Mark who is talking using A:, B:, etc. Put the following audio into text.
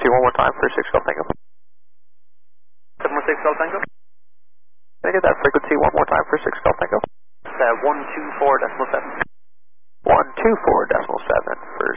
A: frequency one more time for 6 Golf Tango.
B: 716 Golf Tango.
A: Can I get that frequency one more time for 6 Golf Tango?
B: 124.7.
A: 124.7 for